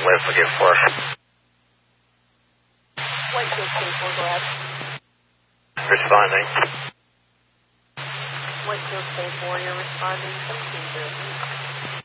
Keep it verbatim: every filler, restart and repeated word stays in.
live forgive for. Whitefield twenty-four, go ahead. Responding. Whitefield twenty-four, you're responding. seventeen zero.